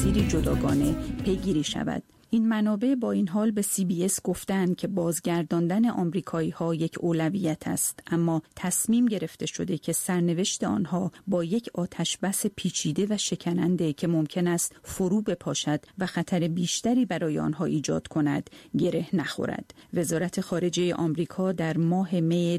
مسیری جداگانه پیگیری شود. این منابع با این حال به CBS گفتند که بازگرداندن آمریکایی‌ها یک اولویت است، اما تصمیم گرفته شده که سرنوشت آنها با یک آتشبس پیچیده و شکننده که ممکن است فرو بپاشد و خطر بیشتری برای آنها ایجاد کند گره نخورد. وزارت خارجه آمریکا در ماه می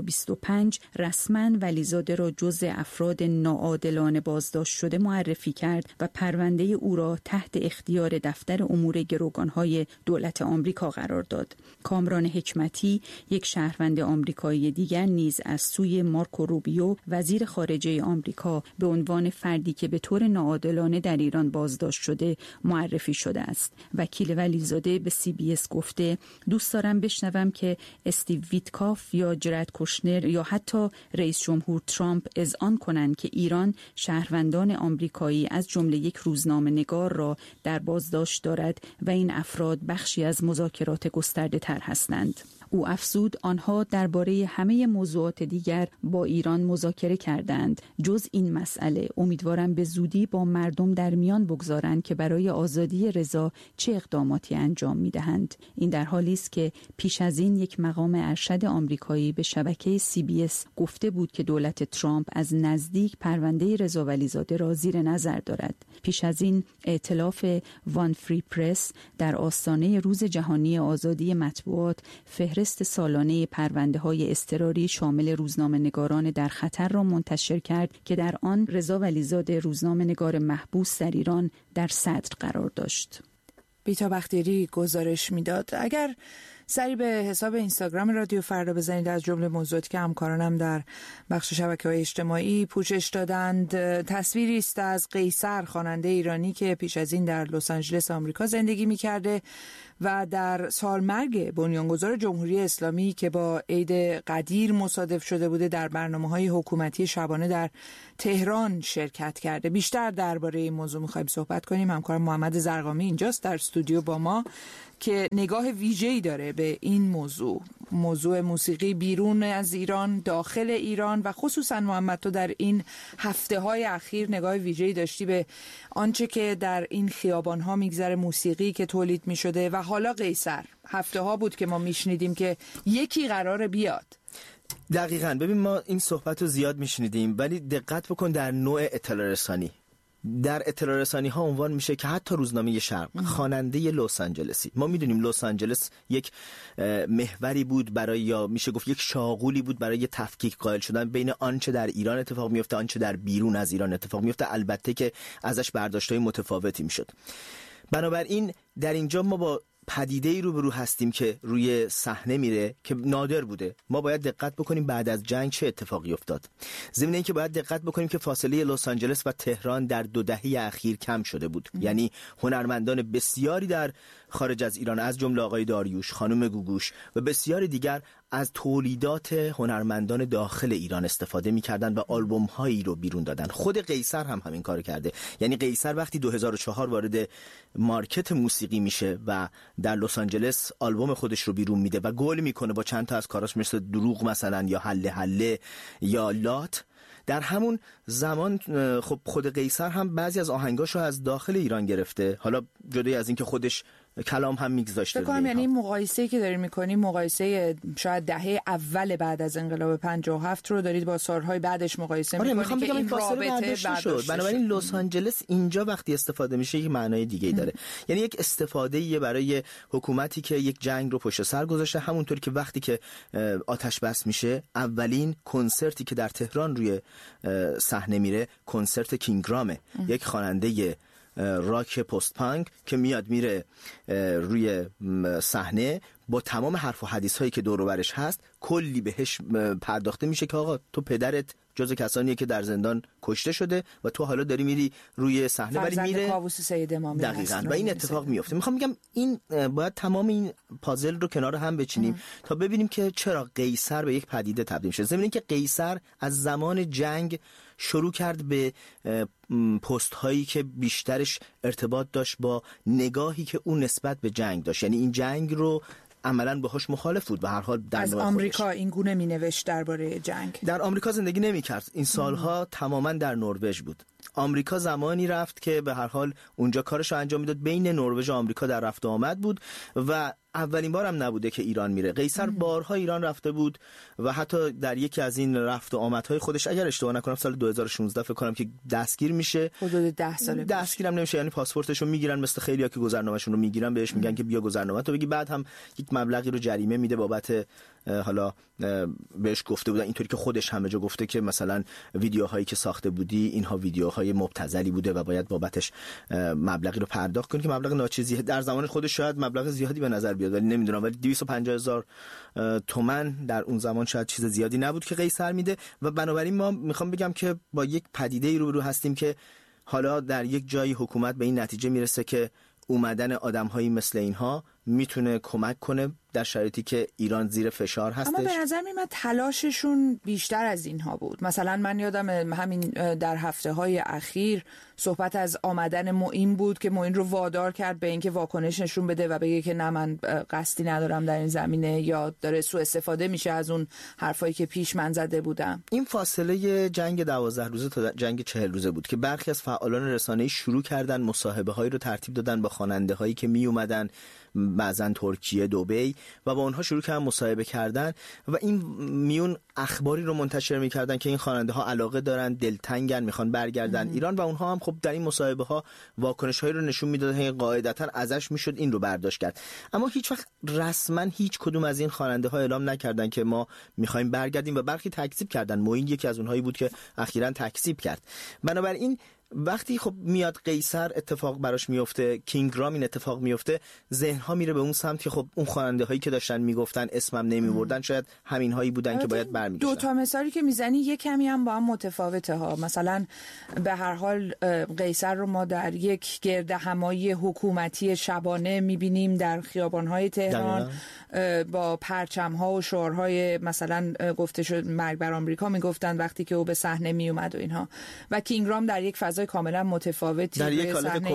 2025 رسما ولیزاده را جزو افراد ناعادلانه بازداشت شده معرفی کرد و پرونده او را تحت اختیار دفتر امور گروگان‌های دولت آمریکا قرار داد. کامران حکمتی، یک شهروند آمریکایی دیگر نیز از سوی مارکو روبیو وزیر خارجه آمریکا به عنوان فردی که به طور ناعادلانه در ایران بازداشت شده معرفی شده است. وکیل ولیزاده به CBS گفته دوست دارم بشنوم که استیو ویتکاف یا جرد کوشنر یا حتی رئیس جمهور ترامپ اذعان کنند که ایران شهروندان آمریکایی از جمله یک روزنامه‌نگار را در بازداشت دارد و این افراد بخشی از مذاکرات گسترده تر هستند. او افزود آنها درباره همه موضوعات دیگر با ایران مذاکره کردند. جز این مسئله امیدوارم به زودی با مردم در میان بگذارند که برای آزادی رضا چه اقداماتی انجام می‌دهند. این در حالی است که پیش از این یک مقام ارشد آمریکایی به شبکه CBS گفته بود که دولت ترامپ از نزدیک پرونده رضا ولیزاده را زیر نظر دارد. پیش از این ائتلاف وان فری پرس در آستانه روز جهانی آزادی مطبوعات فهرست سالانه پرونده‌های اضطراری شامل روزنامه‌نگاران در خطر را منتشر کرد که در آن رضا ولیزاده روزنامه‌نگار محبوس در ایران در صدر قرار داشت. بیتا بختیاری گزارش میداد. اگر سری به حساب اینستاگرام رادیو فردا بزنید، از جمله موضوعاتی که همکارانم در بخش شبکه‌های اجتماعی پوشش دادند، تصویری است از قیصر، خواننده ایرانی که پیش از این در لس آنجلس آمریکا زندگی می‌کرده و در سالمرگ بنیانگذار جمهوری اسلامی که با عید قدیر مصادف شده بوده در برنامه‌های حکومتی شبانه در تهران شرکت کرده. بیشتر درباره این موضوع می‌خوایم صحبت کنیم. همکارم محمد زرقامی اینجاست در استودیو با ما که نگاه ویژه‌ای داره به این موضوع موسیقی بیرون از ایران، داخل ایران و خصوصا محمد تو در این هفته‌های اخیر نگاه ویژه‌ای داشتی به آنچه که در این خیابان‌ها میگذره، موسیقی که تولید می‌شده و حالا قیصر. هفته‌ها بود که ما میشنیدیم که یکی قراره بیاد. دقیقاً. ببین ما این صحبت رو زیاد میشنیدیم، ولی دقت بکن در نوع اطلاع رسانی. در اطلاع رسانی ها عنوان میشه که حتی روزنامه شرق خواننده لس آنجلسی، ما میدونیم لس آنجلس یک محوری بود برای، یا میشه گفت یک شاغولی بود برای تفکیک قائل شدن بین آنچه در ایران اتفاق میفته، آنچه در بیرون از ایران اتفاق میفته، البته که ازش برداشت‌های متفاوتی میشد. بنابراین در اینجا ما با پدیده‌ای روبرو هستیم که روی صحنه میره که نادر بوده. ما باید دقت بکنیم بعد از جنگ چه اتفاقی افتاد. ضمن اینکه باید دقت بکنیم که فاصله لس آنجلس و تهران در 2 دهه اخیر کم شده بود. یعنی هنرمندان بسیاری در خارج از ایران، از جمله آقای داریوش، خانم گوگوش و بسیاری دیگر، از تولیدات هنرمندان داخل ایران استفاده می‌کردن و آلبوم‌هایی رو بیرون دادن. خود قیصر هم همین کارو کرده. یعنی قیصر وقتی 2004 وارد مارکت موسیقی میشه و در لس آنجلس آلبوم خودش رو بیرون میده و گل میکنه با چند تا از کاراش مثل دروغ مثلا یا حله حله یا لات، در همون زمان خب خود قیصر هم بعضی از آهنگاش رو از داخل ایران گرفته. حالا جدای از این که خودش کلام هم میگذاشته. فکر کنم یعنی این مقایسه‌ای که داریم می‌کنیم مقایسه شاید دهه اول بعد از انقلاب 57 رو دارید با سال‌های بعدش مقایسه می‌کنید که این رابطه شد. بنابراین لس آنجلس اینجا وقتی استفاده میشه یک معنای دیگه‌ای داره. یعنی یک استفاده‌ای برای حکومتی که یک جنگ رو پشت سر گذاشته، همونطوری که وقتی که آتش بس میشه اولین کنسرتی که در تهران روی صحنه میره کنسرت کینگرامه، یک خواننده راک پست پانک که میاد میره روی صحنه با تمام حرف و حدیث هایی که دور و برش هست، کلی بهش پرداخته میشه که آقا تو پدرت جز کسانیه که در زندان کشته شده و تو حالا داری میری روی صحنه، ولی میره کاووس سید امامی. دقیقاً. و این اتفاق میفته. میخوام بگم این باید تمام این پازل رو کنار هم بچینیم تا ببینیم که چرا قیصر به یک پدیده تبدیل شد. ضمن اینکه قیصر از زمان جنگ شروع کرد به پست هایی که بیشترش ارتباط داشت با نگاهی که اون نسبت به جنگ داشت. یعنی این جنگ رو عملاً باهاش مخالف بود. به هر حال در از آمریکا این گونه مینوشت درباره جنگ. در آمریکا زندگی نمی‌کرد. این سالها تماماً در نروژ بود. آمریکا زمانی رفت که به هر حال اونجا کارش رو انجام میداد، بین نروژ و آمریکا در رفت و آمد بود و اولین بارم نبوده که ایران میره. قیصر بارها ایران رفته بود و حتی در یکی از این رفت و آمدهای خودش اگر اشتباه نکنم سال 2016 فکر کنم که دستگیر میشه، حدود 10 سال دستگیرم نمیشه، یعنی پاسپورتشو میگیرن مثل خیلیا که گذرنامه‌شون رو میگیرن بهش میگن که بیا گذرنامه‌تو بگی، بعد هم یک مبلغی رو جریمه میده بابت حالا بهش گفته بودن اینطوری که خودش همه جا گفته که مثلا ویدیوهایی که ساخته بودی اینها ویدیوهای مبتذلی بوده و باید بابتش مبلغی رو پرداخت کنی که مبلغ ناچیزی در زمان خودش شاید مبلغ زیادی به نظر بیاد ولی نمیدونم، ولی 250,000 تومان در اون زمان شاید چیز زیادی نبود که قیصر میده. و بنابراین ما میخوام بگم که با یک پدیده روبرو هستیم که حالا در یک جایی حکومت به این نتیجه میرسه که اومدن آدم‌هایی مثل اینها میتونه کمک کنه در شرایطی که ایران زیر فشار هستش. اما به نظر میاد تلاششون بیشتر از اینها بود. مثلا من یادم همین در هفته‌های اخیر صحبت از آمدن معین بود که معین رو وادار کرد به اینکه واکنش نشون بده و بگه که نه من قصدی ندارم در این زمینه، یا داره سوء استفاده میشه از اون حرفایی که پیش من زده بودم. این فاصله جنگ 12 روزه تا جنگ 40 روزه بود که برخی از فعالان رسانه‌ای شروع کردن مصاحبه‌هایی رو ترتیب دادن با خواننده‌هایی که می اومدن بعضن ترکیه، دبی و با اونها شروع کردن مصاحبه کردن و این میون اخباری رو منتشر می‌کردن که این خواننده ها علاقه دارن، دلتنگن، میخوان برگردن ایران و اونها هم خب در این مصاحبه ها واکنش‌هایی رو نشون میدادن که قاعدتاً ازش میشد این رو برداشت کرد. اما هیچ وقت رسما هیچ کدوم از این خواننده ها اعلام نکردن که ما می‌خوایم برگردیم و برخی تکذیب کردن. معین یکی از اونهایی بود که اخیراً تکذیب کرد. بنابراین وقتی خب میاد قیصر اتفاق براش میفته، کینگرام این اتفاق میفته، ذهن ها میره به اون سمت که خب اون خواننده هایی که داشتن میگفتن اسمم نمیبردن شاید همین هایی بودن که باید برمیگشتن. دو تا مثالی که میزنی یک کمی هم با هم متفاوته ها. مثلا به هر حال قیصر رو ما در یک گرد همایی حکومتی شبانه میبینیم در خیابان های تهران با پرچم ها و شعارهای مثلا گفته شد مرگ بر آمریکا میگفتن وقتی که او به صحنه میومد و اینها، و کینگرام در یک فضای کاملا متفاوتی در یک حالت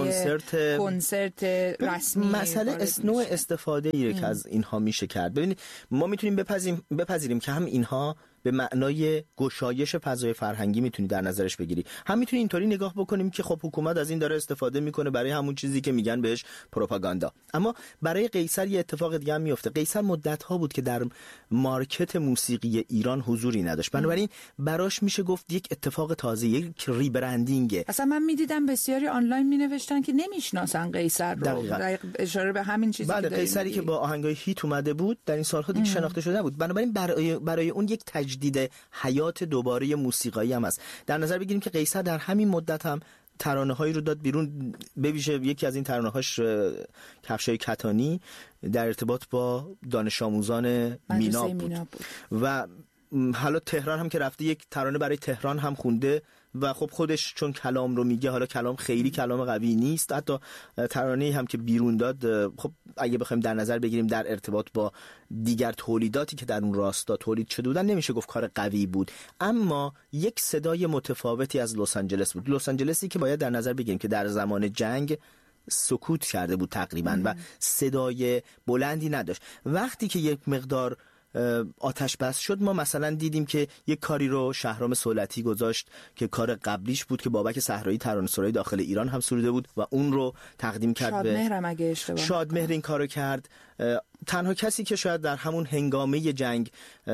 کنسرت رسمی. مسئله نوع استفاده ای که از اینها میشه کرد. ببینید ما میتونیم بپذیریم که هم اینها به معنای گشایش فضای فرهنگی میتونی در نظرش بگیری، هم میتونی اینطوری نگاه بکنیم که خب حکومت از این داره استفاده میکنه برای همون چیزی که میگن بهش پروپاگاندا. اما برای قیصر یه اتفاق دیگه هم میفته. قیصر مدت‌ها بود که در مارکت موسیقی ایران حضوری نداشت، بنابراین براش میشه گفت یک اتفاق تازه، یک ریبرندینگ. اصلا من میدیدم بسیاری آنلاین مینوشتن که نمیشناسن قیصر رو، اشاره به همین چیزی بله، که قیصری که با آهنگای هیت اومده بود در این سال‌ها دیگه شناخته شده بود. بنابراین برای اون یک تجدید حیات دوباره موسیقایی هم است. در نظر بگیریم که قیصر در همین مدت هم ترانه‌هایی رو داد بیرون، به ویژه یکی از این ترانه‌هاش کفشای کتانی در ارتباط با دانش آموزان مینا بود. و حالا تهران هم که رفته یک ترانه برای تهران هم خونده و خب خودش چون کلام رو میگه، حالا کلام خیلی کلام قوی نیست، حتی ترانه‌ای هم که بیرون داد خب اگه بخوایم در نظر بگیریم در ارتباط با دیگر تولیداتی که در اون راستا تولید شده بودن نمیشه گفت کار قوی بود، اما یک صدای متفاوتی از لس آنجلس بود. لس آنجلسی که باید در نظر بگیریم که در زمان جنگ سکوت کرده بود تقریبا و صدای بلندی نداشت. وقتی که یک مقدار آتش بس شد ما مثلا دیدیم که یک کاری رو شهرام صولتی گذاشت که کار قبلیش بود که بابک صحرایی ترانه‌سرای داخل ایران هم سروده بود و اون رو تقدیم کرد. شادمهرم اگه اشتباه شادمهر این کارو کرد. تنها کسی که شاید در همون هنگامه جنگ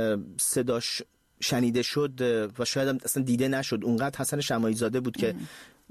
صداش شنیده شد و شاید اصلا دیده نشد اونقدر حسن شماعی زاده بود که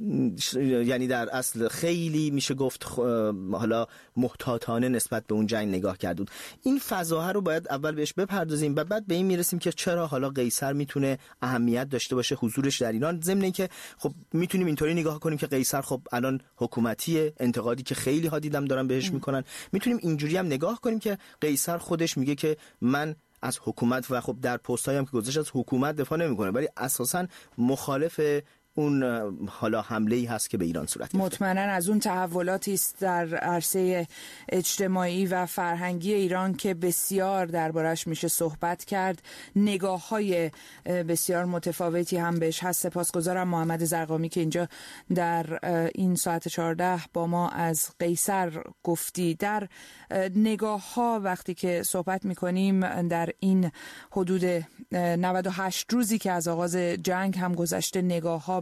یعنی در اصل خیلی میشه گفت حالا محتاطانه نسبت به اون جنگ نگاه کرد بود. این فضاها رو باید اول بهش بپردازیم و بعد به این میرسیم که چرا حالا قیصر میتونه اهمیت داشته باشه حضورش در ایران، ضمن اینکه خب میتونیم اینطوری نگاه کنیم که قیصر خب الان حکومتیه، انتقادی که خیلی ها دیدم دارن بهش میکنن، میتونیم اینجوری هم نگاه کنیم که قیصر خودش میگه که من از حکومت و خب در پست‌هایی هم که گذاشت از حکومت دفاع نمیکنه ولی اساساً مخالف اون حالا حمله‌ای هست که به ایران صورت گرفته. مطمئناً از اون تحولاتی است در عرصه اجتماعی و فرهنگی ایران که بسیار دربارش میشه صحبت کرد. نگاه‌های بسیار متفاوتی هم بهش هست. سپاسگزارم محمد زرقامی که اینجا در این ساعت 14 با ما از قیصر گفتی. در نگاه‌ها وقتی که صحبت می‌کنیم در این حدود 98 روزی که از آغاز جنگ هم گذشته، نگاه‌ها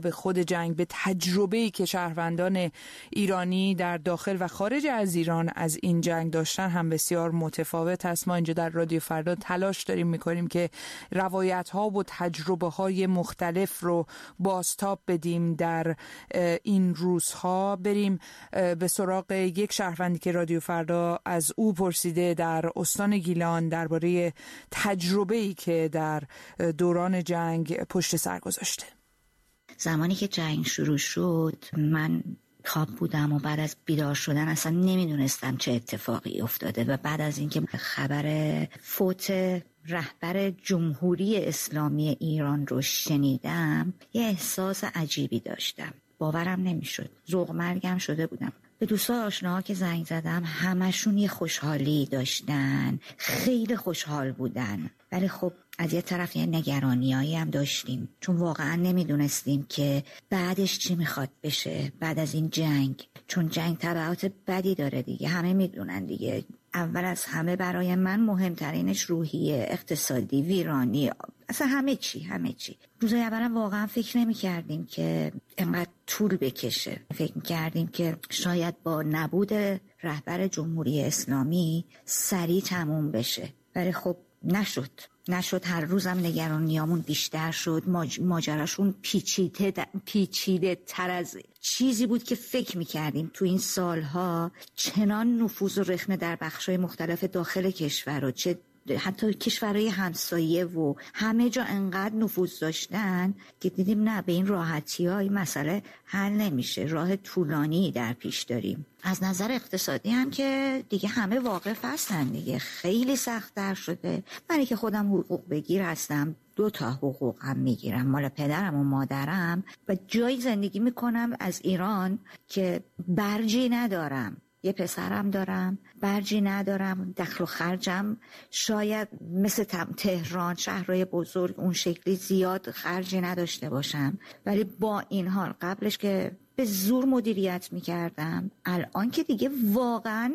به خود جنگ، به تجربه‌ای که شهروندان ایرانی در داخل و خارج از ایران از این جنگ داشتن هم بسیار متفاوت است. ما اینجا در رادیو فردا تلاش داریم میکنیم که روایت‌ها و تجربه‌های مختلف رو بازتاب بدیم در این روزها. بریم به سراغ یک شهروندی که رادیو فردا از او پرسیده در استان گیلان درباره تجربه‌ای که در دوران جنگ پشت سر گذاشته. زمانی که جنگ شروع شد من خواب بودم و بعد از بیدار شدن اصلا نمیدونستم چه اتفاقی افتاده و بعد از اینکه خبر فوت رهبر جمهوری اسلامی ایران رو شنیدم یه احساس عجیبی داشتم، باورم نمیشد، ذوق مرگم شده بودم. به دوستا آشناها که زنگ زدم همشون یه خوشحالی داشتن، خیلی خوشحال بودن، ولی خب از یه طرف یه نگرانیایی هم داشتیم چون واقعا نمیدونستیم که بعدش چی میخواد بشه بعد از این جنگ، چون جنگ تبعات بدی داره دیگه، همه میدونن دیگه. اول از همه برای من مهمترینش روحیه، اقتصادی، ویرانی، اصلا همه چی. روزای اولا واقعا فکر نمی کردیم که اینقدر طول بکشه، فکر می کردیم که شاید با نبود رهبر جمهوری اسلامی سریع تموم بشه، ولی خب نشد. هر روزم نگرانیامون بیشتر شد. ماجراشون پیچیده تر از چیزی بود که فکر میکردیم. تو این سالها چنان نفوذ و رخنه در بخشای مختلف داخل کشور و چه حتی کشورهای همسایه و همه جا انقدر نفوذ داشتن که دیدیم نه، به این راحتی ها این مسئله حل نمیشه، راه طولانی در پیش داریم. از نظر اقتصادی هم که دیگه همه واقف هستن دیگه، خیلی سخت‌تر شده. من که خودم حقوق بگیر هستم، 2 حقوق هم میگیرم، مال پدرم و مادرم، و جایی زندگی میکنم از ایران که برجی ندارم. یه پسرم دارم، برجی ندارم، دخل و خرجم شاید مثل تهران شهرهای بزرگ اون شکلی زیاد خرجی نداشته باشم، ولی با این حال قبلش که به زور مدیریت میکردم، الان که دیگه واقعا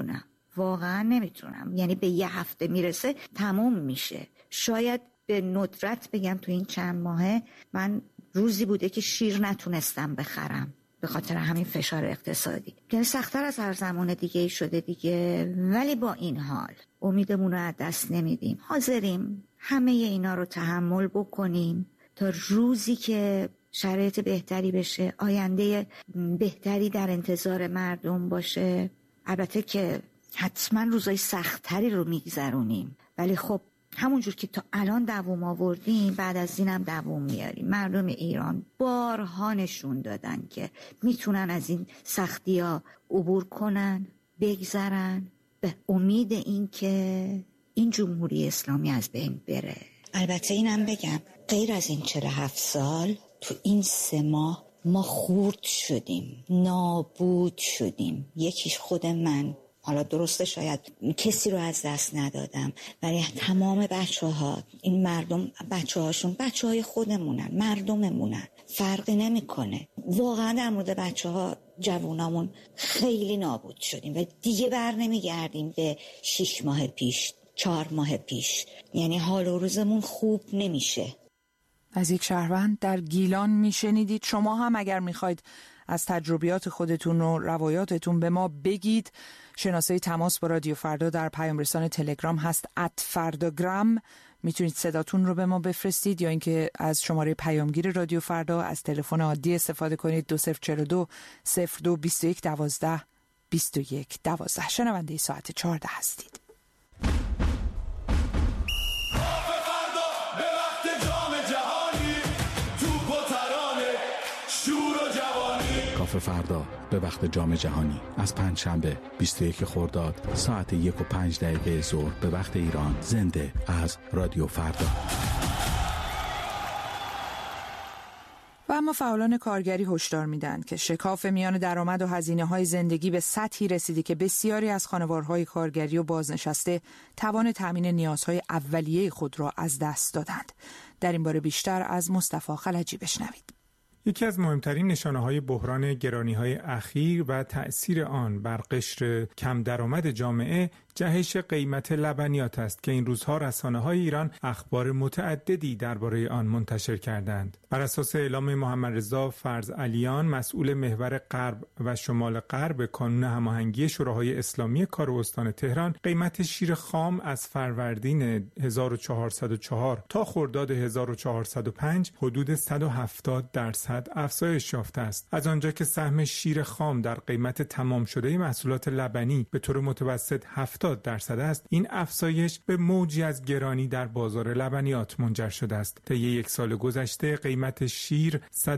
نمیتونم. یعنی به 1 هفته میرسه تموم میشه. شاید به ندرت بگم تو این چند ماهه من روزی بوده که شیر نتونستم بخرم به خاطر همین فشار اقتصادی. یعنی سخت‌تر از هر زمان دیگه شده دیگه، ولی با این حال امیدمون رو از دست نمیدیم. حاضریم همه اینا رو تحمل بکنیم تا روزی که شرایط بهتری بشه، آینده بهتری در انتظار مردم باشه. البته که حتما روزای سخت‌تری رو میگذرونیم، ولی خب همونجور که تا الان دوام آوردیم بعد از اینم دوام میاریم. مردم ایران بارها نشون دادن که میتونن از این سختی‌ها عبور کنن، بگذرن، به امید این که این جمهوری اسلامی از بین بره. البته اینم بگم غیر از این 47 سال تو این 3 ماه ما خورد شدیم، نابود شدیم. یکیش خود من، حالا درسته شاید کسی رو از دست ندادم، ولی تمام بچه‌ها، این مردم بچه‌های خودمونن، مردممونن، فرقی نمیکنه. واقعا در مورد بچه‌ها، جوونامون خیلی نابود شدیم و دیگه بر نمیگردیم به 6 ماه پیش، 4 ماه پیش. یعنی حال و روزمون خوب نمیشه. از یک شهروند در گیلان میشنیدید. شما هم اگر میخواید از تجربیات خودتون و روایاتتون به ما بگید، شناسه تماس با رادیو فردا در پیام رسان تلگرام هست @فرداگرام. میتونید صداتون رو به ما بفرستید یا اینکه از شماره پیامگیر رادیو فردا از تلفن عادی استفاده کنید 2042 02 21 12 21 12. شنونده ساعت 14 هستید. فردا به وقت جام جهانی از پنجشنبه 21 خرداد ساعت 1:05 ظهر به وقت ایران، زنده از رادیو فردا. و اما فعالان کارگری هشدار میدن که شکاف میان درآمد و هزینه‌های زندگی به سطحی رسیده که بسیاری از خانوارهای کارگری و بازنشسته توان تامین نیازهای اولیه خود را از دست دادند. در این باره بیشتر از مصطفی خلجی بشنوید. یکی از مهمترین نشانه‌های بحران گرانی‌های اخیر و تأثیر آن بر قشر کم درآمد جامعه جهش قیمت لبنیات است که این روزها رسانه‌های ایران اخبار متعددی درباره آن منتشر کردند. بر اساس اعلام محمدرضا فرزعلیان، مسئول محور غرب و شمال غرب کانون هماهنگی شوراهای اسلامی کار استان تهران، قیمت شیر خام از فروردین 1404 تا خرداد 1405 حدود 170% افزایش یافته است. از آنجا که سهم شیر خام در قیمت تمام شده محصولات لبنی به طور متوسط 70% است، این افزایش به موجی از گرانی در بازار لبنیات منجر شده است. طی یک سال گذشته قیمت شیر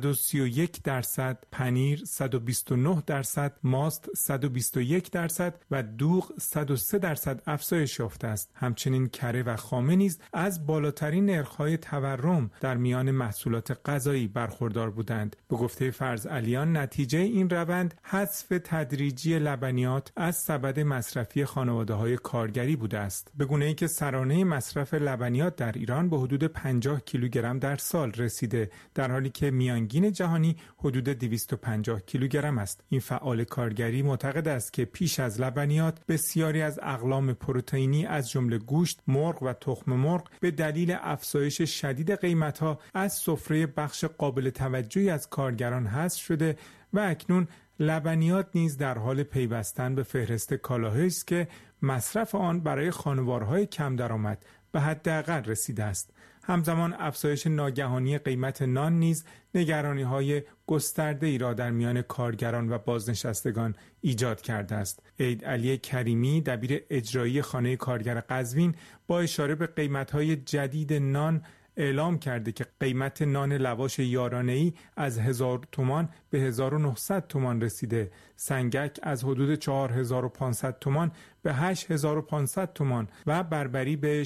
131%، پنیر 129%، ماست 121% و دوغ 103% افزایش یافته است. همچنین کره و خامه نیز از بالاترین نرخ‌های تورم در میان محصولات غذایی برخوردار بودند. به گفته فرزعلیان، نتیجه این روند حذف تدریجی لبنیات از سبد مصرفی خانواده‌های کارگری بوده است، به گونه‌ای که سرانه مصرف لبنیات در ایران به حدود 50 کیلوگرم در سال رسیده، در حالی که میانگین جهانی حدود 250 کیلوگرم است. این فعال کارگری معتقد است که پیش از لبنیات بسیاری از اقلام پروتئینی از جمله گوشت، مرغ و تخم مرغ به دلیل افزایش شدید قیمت‌ها از سفره بخش قابل توجهی از کارگران حذف شده و اکنون لبنیات نیز در حال پیوستن به فهرست کالاهایی است که مصرف آن برای خانوارهای کم درآمد به حداقل رسیده است. همزمان افزایش ناگهانی قیمت نان نیز نگرانی‌های گسترده‌ای را در میان کارگران و بازنشستگان ایجاد کرده است. عید علی کریمی، دبیر اجرایی خانه کارگر قزوین، با اشاره به قیمت‌های جدید نان اعلام کرده که قیمت نان لواش یارانه‌ای از 1000 تومان به 1900 تومان رسیده، سنگک از حدود 4500 تومان به 8500 تومان و بربری به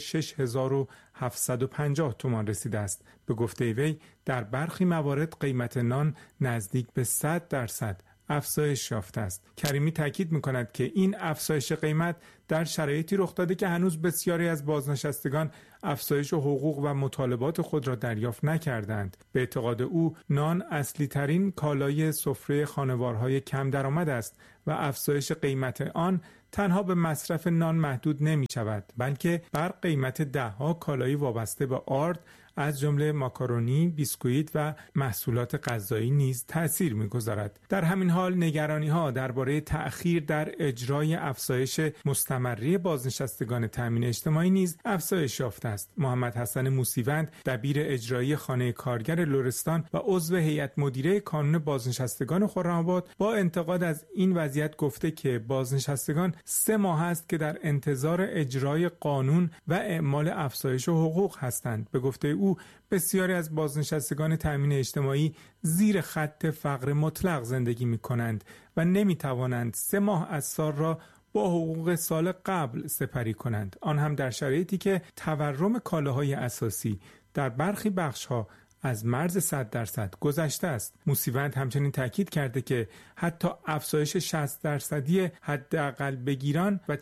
6750 تومان رسیده است. به گفته وی در برخی موارد قیمت نان نزدیک به 100% افزایش یافته است. کریمی تاکید می‌کند که این افزایش قیمت در شرایطی رخ داده که هنوز بسیاری از بازنشستگان افزایش حقوق و مطالبات خود را دریافت نکردند. به اعتقاد او نان اصلی ترین کالای سفره خانوارهای کم درآمد است و افزایش قیمت آن تنها به مصرف نان محدود نمی شود، بلکه بر قیمت ده‌ها کالای وابسته به آرد از جمله ماکارونی، بیسکویت و محصولات غذایی نیز تأثیر می‌گذارد. در همین حال نگرانی‌ها درباره تأخیر در اجرای افزایش مستمری بازنشستگان تامین اجتماعی نیز افزایش یافته است. محمد حسن موسیوند، دبیر اجرایی خانه کارگر لرستان و عضو هیئت مدیره کانون بازنشستگان خرم‌آباد، با انتقاد از این وضعیت گفته که بازنشستگان 3 ماه است که در انتظار اجرای قانون و اعمال افزایش حقوق هستند. به گفته او بسیاری از بازنشستگان تامین اجتماعی زیر خط فقر مطلق زندگی می کنند و نمی توانند 3 ماه از سال را با حقوق سال قبل سپری کنند، آن هم در شرایطی که تورم کالاهای اساسی در برخی بخش‌ها از مرز 100% گذشته است. موسیوند همچنین تاکید کرده که حتی افزایش 60% حداقل بگیران و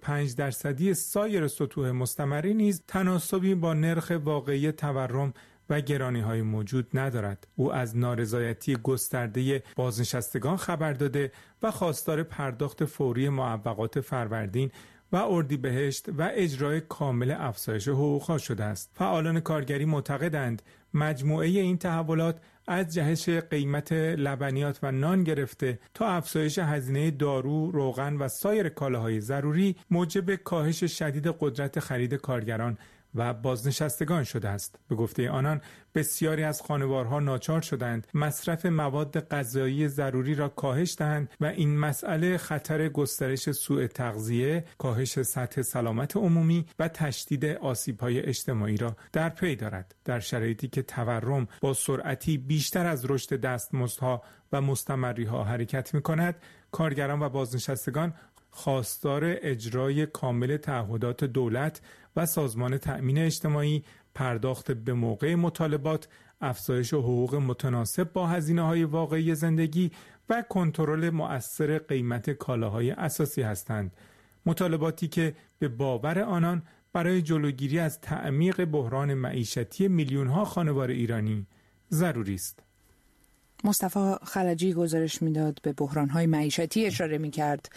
45% سایر سطوح مستمری نیز تناسبی با نرخ واقعی تورم و گرانی‌های موجود ندارد. او از نارضایتی گسترده بازنشستگان خبر داده و خواستار پرداخت فوری معوقات فروردین و اردیبهشت و اجرای کامل افزایش حقوق‌ها شده است. فعالان کارگری معتقدند مجموعه این تحولات از جهش قیمت لبنیات و نان گرفته تا افزایش هزینه دارو، روغن و سایر کالاهای ضروری موجب کاهش شدید قدرت خرید کارگران و بازنشستگان شده است. به گفته آنان بسیاری از خانوارها ناچار شدند مصرف مواد غذایی ضروری را کاهش دهند و این مسئله خطر گسترش سوء تغذیه، کاهش سطح سلامت عمومی و تشدید آسیب‌های اجتماعی را در پی دارد. در شرایطی که تورم با سرعتی بیشتر از رشد دستمزدها و مستمری‌ها حرکت می‌کند، کارگران و بازنشستگان خواستار اجرای کامل تعهدات دولت و سازمان تأمین اجتماعی، پرداخت به موقع مطالبات، افزایش حقوق متناسب با هزینه‌های واقعی زندگی و کنترل مؤثر قیمت کالاهای اساسی هستند. مطالباتی که به باور آنان برای جلوگیری از تعمیق بحران معیشتی میلیون‌ها خانوار ایرانی ضروری است. مصطفی خلجی گزارش میداد، به بحران‌های معیشتی اشاره می‌کرد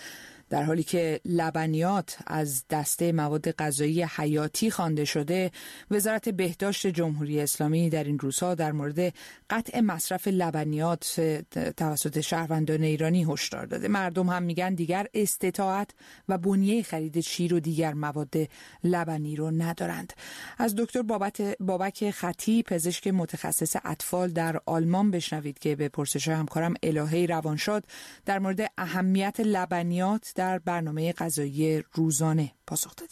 در حالی که لبنیات از دسته مواد غذایی حیاتی خوانده شده، وزارت بهداشت جمهوری اسلامی در این روزها در مورد قطع مصرف لبنیات توسط شهروندان ایرانی هشدار داده. مردم هم میگن دیگر استطاعت و بنیه خرید شیر و دیگر مواد لبنی رو ندارند. از دکتر بابک خطی، پزشک متخصص اطفال در آلمان بشنوید که به پرسش همکارم الهه روانشاد در مورد اهمیت لبنیات در برنامه غذایی روزانه پاسخ داده.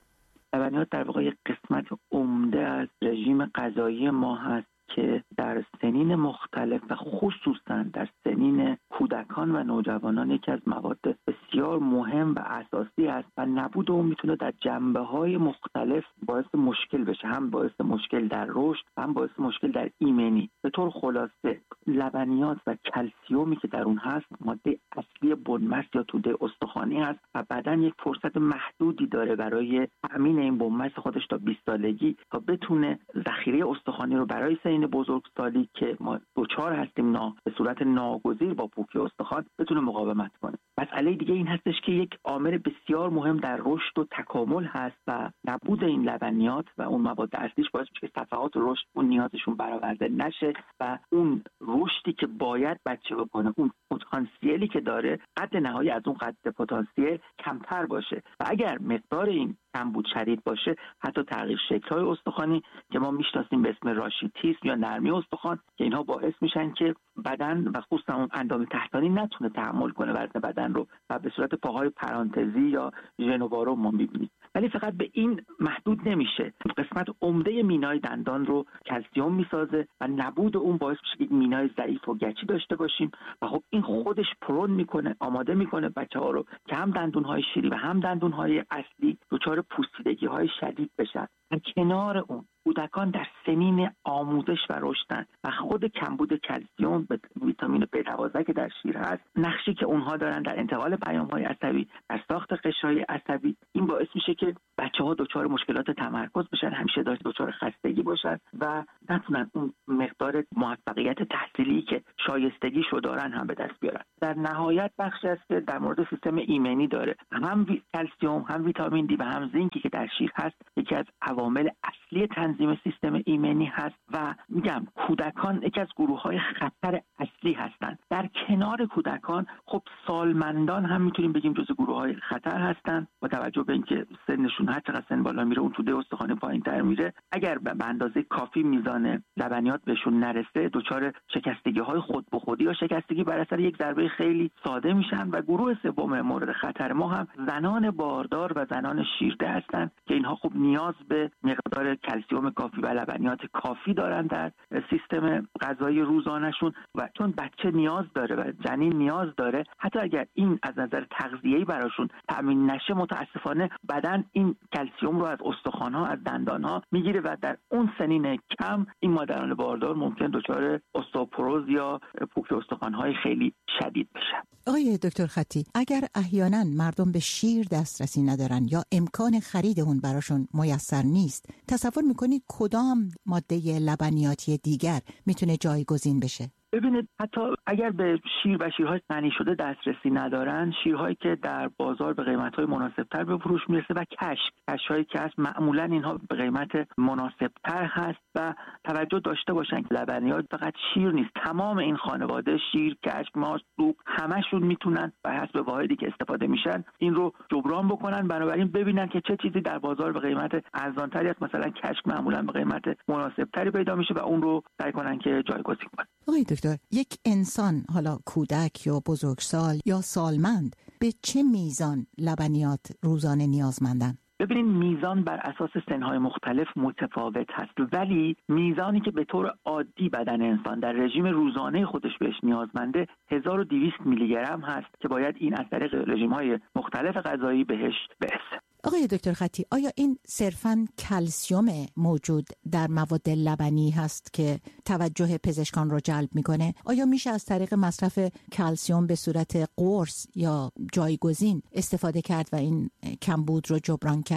لبنیات در واقع یک قسمت عمده از رژیم غذایی ما هست که در سنین مختلف و خصوصا در سنین کودکان و نوجوانان یکی از مواد بسیار مهم و اساسی است و نبود اون میتونه در جنبه‌های مختلف باعث مشکل بشه، هم باعث مشکل در رشد و هم باعث مشکل در ایمنی. به طور خلاصه لبنیات و کلسیومی که در اون هست ماده اصلی بنمست یا توده استخوانی هست و بدن یک فرصت محدودی داره برای تأمین این بنمست خودش تا 20 سالگی تا بتونه ذخیره استخوانی رو برای سنین بزرگسالی که ما دچار هستیم به صورت ناگزیر با پوکی استخوان بتونه مقاومت کنه. مسئله دیگه این هستش که یک عامل بسیار مهم در رشد و تکامل هست و نبود این لبنیات و اون مواد اصلیش باعث میشه که صفحات رشد اون نیازشون برآورده نشه و اون رشدی که باید بچه بکنه، اون پتانسیلی که داره، قد نهایی از اون قد پتانسیل کمتر باشه و اگر مقدار این کمبود شدید باشه حتی تغییر شکل‌های استخوانی که ما میشناسیم به اسم راشیتیسم یا نرمی استخوان که اینها باعث میشن که بدن و خصوصا اون اندام تحتانی نتونه تحمل کنه وزن بدن رو و به صورت پاهای پرانتزی یا ژنوبارو ما میبینیم. ولی فقط به این محدود نمیشه. قسمت عمده مینای دندان رو کلسیوم میسازه و نبود اون باعث میشه که مینای ضعیف و گچی داشته باشیم و خب این خودش پرون میکنه، آماده میکنه بچه‌ها رو که هم دندون‌های شیری و هم دندون‌های اصلی دچار پوسیدگی‌های شدید بشن. در کنار اون کودکان در سنین آموزش و رشدن و خود کمبود کلسیوم به ویتامین B12 که در شیر هست، نقشی که اونها دارن در انتقال پیام‌های عصبی، در ساخت قشرهای عصبی، این باعث میشه که بچه‌ها دچار مشکلات تمرکز بشن، همیشه دچار خستگی باشن و نتونن اون مقدار موفقیت تحصیلی که شایستگیشو دارن هم به دست بیارن. در نهایت بخشی است که در مورد سیستم ایمنی داره. هم کلسیوم، هم ویتامین دی و هم زینکی که در شیر هست یکی از عوامل اصلی تنظیم سیستم ایمنی هست و میگم کودکان یکی از گروه‌های خطر اصلی هستند. در کنار کودکان خب سالمندان هم میتونیم بگیم جزو گروه‌های خطر هستند با توجه به اینکه سنشون هر چقدر سن بالا میره اون توده استخوان پایین‌تر میره. اگر به اندازه کافی میزان لبنیات بهشون نرسه دچار شکستگی‌های خود به خودی یا شکستگی بر اثر یک ضربه خیلی ساده میشن و گروه سوم مورد خطر ما هم زنان باردار و زنان شیرده هستند که اینها خب نیاز به مقدار کلسیوم کافی و لبنیات کافی دارن در سیستم غذایی روزانه‌شون و چون بچه نیاز داره و جنین نیاز داره، حتی اگر این از نظر تغذیه‌ای براشون تامین نشه متاسفانه بدن این کلسیوم رو از استخوان‌ها، از دندان‌ها میگیره و در اون سنین کم این مادران باردار ممکن دچار استئوپروز یا پوکی استخوان‌های خیلی شدید بشن. آقای دکتر خطی، اگر احیانا مردم به شیر دسترسی ندارن یا امکان خرید اون براشون میسر نیست، تصور میکنید کدام ماده لبنیاتی دیگر میتونه جایگزین بشه؟ ببینید حتی اگر به شیر و شیرهای غنی شده دسترسی ندارن، شیرهایی که در بازار به قیمت‌های مناسب‌تر به فروش میرسه و کشک‌هایی که هست معمولاً اینها به قیمت مناسب‌تر هست و توجه داشته باشن که لبنیات فقط شیر نیست، تمام این خانواده شیر، کشک، ماست، سوپ همشون میتونن و حسب واحدی که استفاده میشن این رو جبران بکنن. بنابراین ببینن که چه چیزی در بازار به قیمت ارزان‌تری است، مثلا کشک معمولاً به قیمت مناسب‌تری پیدا میشه و اون رو سعی کنن که جایگزین کنن. یک انسان، حالا کودک یا بزرگسال یا سالمند، به چه میزان لبنیات روزانه نیازمندن؟ ببینید میزان بر اساس سنهای مختلف متفاوت هست، ولی میزانی که به طور عادی بدن انسان در رژیم روزانه خودش بهش نیازمنده 1200 میلی گرم هست که باید این از طریق رژیم‌های مختلف غذایی بهش برسه. آقای دکتر خطی، آیا این صرفاً کلسیوم موجود در مواد لبنی هست که توجه پزشکان رو جلب میکنه؟ آیا میشه از طریق مصرف کلسیوم به صورت قرص یا جایگزین استفاده کرد و این کمبود رو جبران کرد؟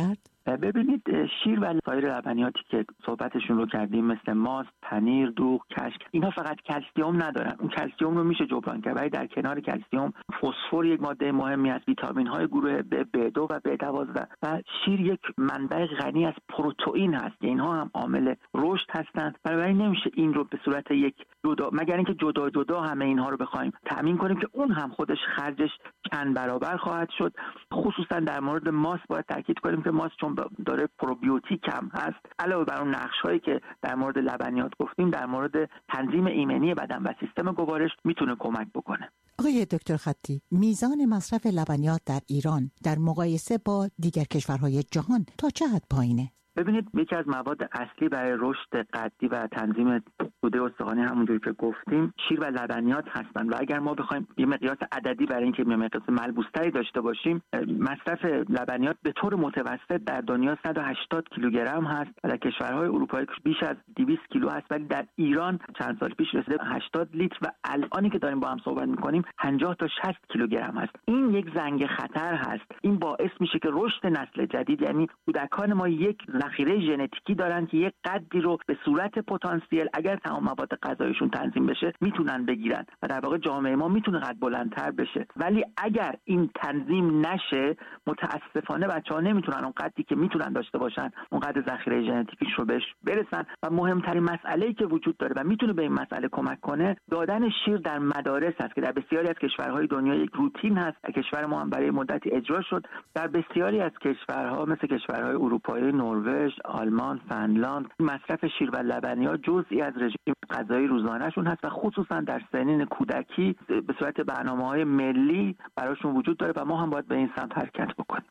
ببینید شیر و سایر لبنیاتی که صحبتشون رو کردیم مثل ماست، پنیر، دوغ، کشک، اینا فقط کلسیم ندارن. اون کلسیم رو میشه جبران کرد، ولی در کنار کلسیم فسفر یک ماده مهمی است، ویتامین های گروه B2 و B12 و شیر یک منبع غنی از پروتئین هست. اینها هم عامل رشد هستند. بنابراین نمیشه این رو به صورت یک جدا، مگر اینکه جدا جدا همه اینها رو بخوایم تامین کنیم که اون هم خودش خرجش چند برابر خواهد شد. خصوصا در مورد ماست باید تاکید کنیم که ماست چون داره پروبیوتیک هم هست، علاوه بر اون نقش‌هایی که در مورد لبنیات گفتیم، در مورد تنظیم ایمنی بدن و سیستم گوارش میتونه کمک بکنه. آقای دکتر خطی، میزان مصرف لبنیات در ایران در مقایسه با دیگر کشورهای جهان تا چه حد پایینه؟ ببینید یکی از مواد اصلی برای رشد قدی و تنظیم توده استخوانی همونجوری که گفتیم شیر و لبنیات هستند و اگر ما بخوایم یه مقیاس عددی برای اینکه یه مقیاس ملموس‌تری داشته باشیم، مصرف لبنیات به طور متوسط در دنیا 180 کیلوگرم هست و در کشورهای اروپایی بیش از 200 کیلو هست، ولی در ایران چند سال پیش رسیده 80 لیتر و الانی که داریم با هم صحبت می‌کنیم 50 تا 60 کیلوگرم هست. این یک زنگ خطر هست. این باعث میشه که رشد نسل جدید، یعنی کودکان ما یک ذخیره ژنتیکی دارن که یک قدری رو به صورت پتانسیل اگر تمام مواد غذایشون تنظیم بشه میتونن بگیرن و در واقع جامعه ما میتونه قد بلندتر بشه. ولی اگر این تنظیم نشه متاسفانه بچه‌ها نمیتونن اون قدری که میتونن داشته باشن، اون قد ذخیره ژنتیکیش رو بهش برسن. و مهمترین مسئله‌ای که وجود داره و میتونه به این مسئله کمک کنه دادن شیر در مدارس هست که در بسیاری از کشورهای دنیا یک روتین هست. در کشور ما هم برای مدتی اجرا شد. در بسیاری از کشورها مثل کشورهای اروپایی، نروژ، آلمان، فنلاند مصرف شیر و لبنیات جزئی از رژیم غذایی روزانه‌شون هست و خصوصا در سنین کودکی به صورت برنامه‌های ملی براشون وجود داره و ما هم باید به این سمت حرکت بکنیم.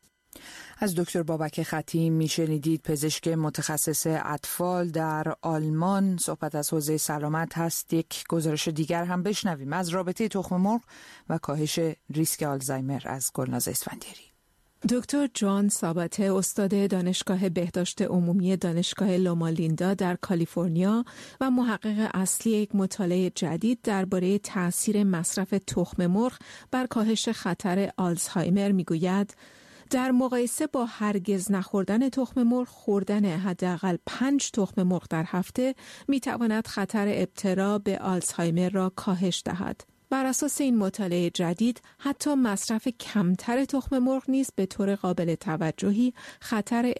از دکتر بابک خطی میشنیدید، پزشک متخصص اطفال در آلمان. صحبت از حوزه سلامت هست. یک گزارش دیگر هم بشنویم از رابطه تخم مرغ و کاهش ریسک آلزایمر از گلناز اسفندیاری. دکتر جان ساباته، استاد دانشگاه بهداشت عمومی دانشگاه لوما لیندا در کالیفرنیا و محقق اصلی یک مطالعه جدید درباره تأثیر مصرف تخم مرغ بر کاهش خطر آلزایمر میگوید در مقایسه با هرگز نخوردن تخم مرغ، خوردن حداقل 5 تخم مرغ در هفته میتواند خطر ابتلا به آلزایمر را کاهش دهد. بر اساس این مطالعه جدید حتی مصرف کمتر تخم مرغ نیز به طور قابل توجهی خطر